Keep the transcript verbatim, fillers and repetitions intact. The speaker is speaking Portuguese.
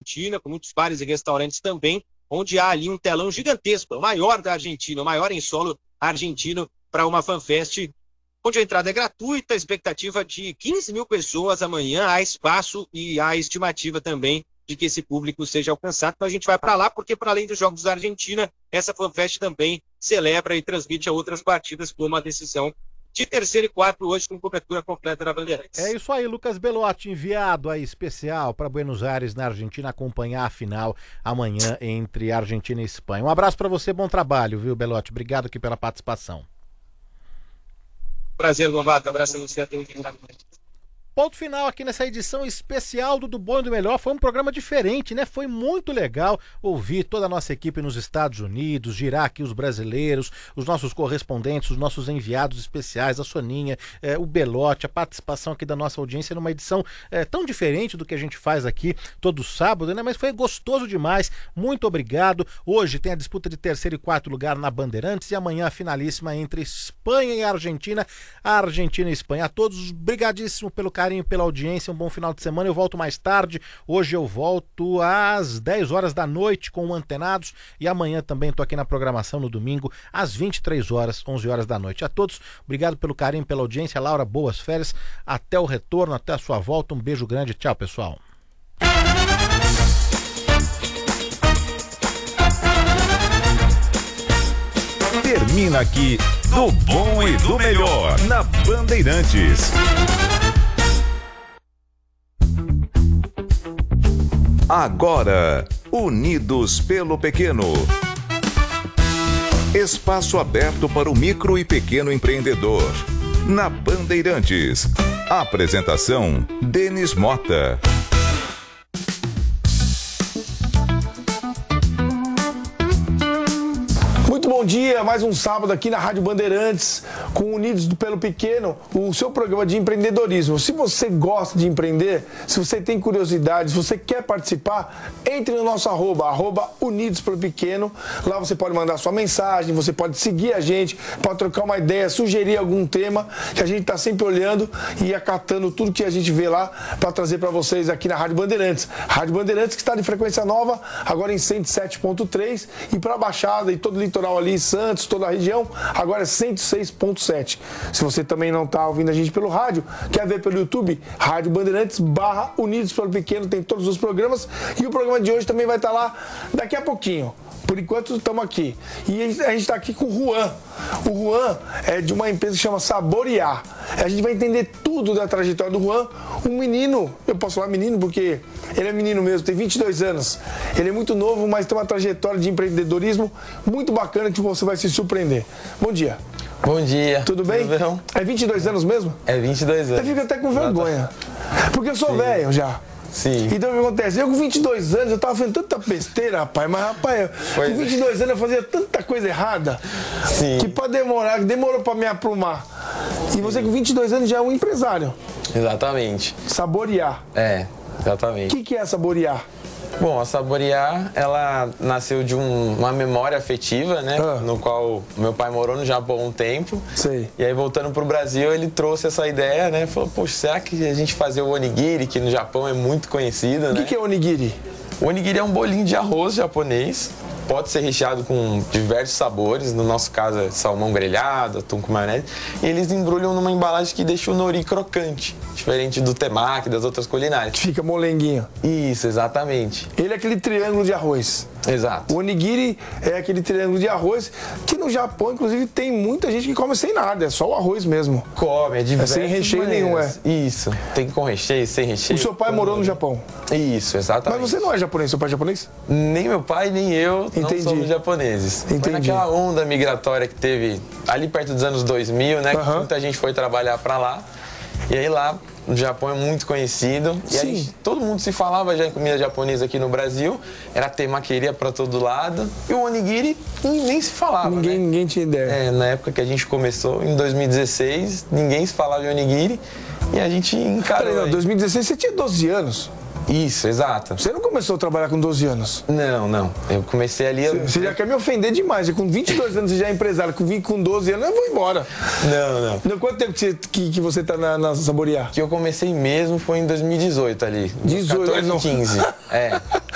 Argentina, com muitos bares e restaurantes também, onde há ali um telão gigantesco, o maior da Argentina, o maior em solo argentino para uma FanFest, onde a entrada é gratuita, expectativa de quinze mil pessoas amanhã, há espaço e há estimativa também de que esse público seja alcançado. Então a gente vai para lá, porque para além dos Jogos da Argentina, essa FanFest também celebra e transmite a outras partidas por uma decisão de terceiro e quarto hoje, com cobertura completa da Bandeirantes. É isso aí, Lucas Belotti, enviado aí especial para Buenos Aires, na Argentina, acompanhar a final amanhã entre Argentina e Espanha. Um abraço para você, bom trabalho, viu, Belotti? Obrigado aqui pela participação. Prazer, Lobato. Abraço a você. Até o fim. Ponto final aqui nessa edição especial do Do Bom e do Melhor. Foi um programa diferente, né? Foi muito legal ouvir toda a nossa equipe nos Estados Unidos, girar aqui os brasileiros, os nossos correspondentes, os nossos enviados especiais, a Soninha, eh, o Belotti, a participação aqui da nossa audiência numa edição eh, tão diferente do que a gente faz aqui todo sábado, né? Mas foi gostoso demais. Muito obrigado. Hoje tem a disputa de terceiro e quarto lugar na Bandeirantes e amanhã a finalíssima entre Espanha e Argentina. A Argentina e Espanha. A todos, brigadíssimo pelo carinho, pela audiência, um bom final de semana. Eu volto mais tarde, hoje eu volto às dez horas da noite com o Antenados e amanhã também estou aqui na programação no domingo às vinte e três horas, onze horas da noite. A todos, obrigado pelo carinho, pela audiência. Laura, boas férias, até o retorno, até a sua volta, um beijo grande, tchau pessoal. Termina aqui Do Bom e do Melhor na Bandeirantes. Agora, Unidos pelo Pequeno. Espaço aberto para o micro e pequeno empreendedor. Na Bandeirantes. Apresentação: Denis Mota. Muito bom dia, mais um sábado aqui na Rádio Bandeirantes, com Unidos pelo Pequeno, o seu programa de empreendedorismo. Se você gosta de empreender, se você tem curiosidade, se você quer participar, entre no nosso arroba, arroba Unidos pelo Pequeno. Lá você pode mandar sua mensagem, você pode seguir a gente, pode trocar uma ideia, sugerir algum tema, que a gente está sempre olhando e acatando tudo que a gente vê lá para trazer para vocês aqui na Rádio Bandeirantes. Rádio Bandeirantes que está de frequência nova, agora em cento e sete ponto três, e para a Baixada e todo o litoral ali em Santos, toda a região, agora é cento e seis ponto sete. Se você também não está ouvindo a gente pelo rádio, quer ver pelo YouTube, Rádio Bandeirantes barra Unidos pelo Pequeno, tem todos os programas, e o programa de hoje também vai estar lá daqui a pouquinho. Por enquanto estamos aqui. E a gente está aqui com o Juan. O Juan é de uma empresa que chama Saborear. A gente vai entender tudo da trajetória do Juan. Um menino, eu posso falar menino porque ele é menino mesmo, tem vinte e dois anos. Ele é muito novo, mas tem uma trajetória de empreendedorismo muito bacana que você vai se surpreender. Bom dia. Bom dia. Tudo bem? Tudo bem? É vinte e dois anos mesmo? É vinte e dois anos. Eu fico até com vergonha. Porque eu sou velho já. Sim. Então o que acontece? Eu com vinte e dois anos, eu tava fazendo tanta besteira, rapaz, mas rapaz, eu, com vinte e dois anos eu fazia tanta coisa errada. Sim. Que pra demorar, demorou pra me aprumar. E você com vinte e dois anos já é um empresário. Exatamente. Saborear. É, exatamente. O que, que é Saborear? Bom, a Saborear, ela nasceu de um, uma memória afetiva, né? Ah. No qual meu pai morou no Japão um tempo. Sei. E aí, voltando pro Brasil, ele trouxe essa ideia, né? Falou, poxa, será que a gente fazia o onigiri, que no Japão é muito conhecido, né? O que, que é onigiri? O onigiri é um bolinho de arroz japonês. Pode ser recheado com diversos sabores, no nosso caso é salmão grelhado, atum com maionese. E eles embrulham numa embalagem que deixa o nori crocante, diferente do temaki, das outras culinárias. Que fica molenguinho. Isso, exatamente. Ele é aquele triângulo de arroz. Exato. O onigiri é aquele triângulo de arroz que no Japão, inclusive, tem muita gente que come sem nada, é só o arroz mesmo. Come, é diversas É sem recheio maneiras. nenhum, é. Isso, tem com recheio, sem recheio. O seu pai morou no Japão? Isso, exatamente. Mas você não é japonês, seu pai é japonês? Nem meu pai, nem eu Entendi. não somos japoneses. Entendi. Foi naquela onda migratória que teve ali perto dos anos dois mil, né? Uhum. Que muita gente foi trabalhar pra lá. E aí lá no Japão é muito conhecido. E Sim. aí todo mundo se falava já em comida japonesa aqui no Brasil. Era temaqueria pra todo lado. E o onigiri nem se falava, Ninguém, né? ninguém tinha ideia. É, na época que a gente começou, em dois mil e dezesseis, ninguém se falava em onigiri. E a gente encarou. Peraí, não, aí. dois mil e dezesseis você tinha doze anos. Isso, exato. Você não começou a trabalhar com doze anos? Não, não. Eu comecei ali... Você, você já quer me ofender demais. Com vinte e dois anos você já é empresário, com, vinte, com doze anos eu vou embora. Não, não. Não, quanto tempo que você, que, que você tá na, na Saborear? Que eu comecei mesmo foi em dois mil e dezoito ali. dezoito, quatorze, não. quinze. É.